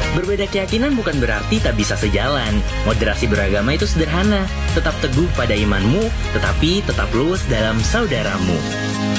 Berbeda keyakinan bukan berarti tak bisa sejalan. Moderasi beragama itu sederhana. Tetap teguh pada imanmu, tetapi tetap luwes dalam saudaramu.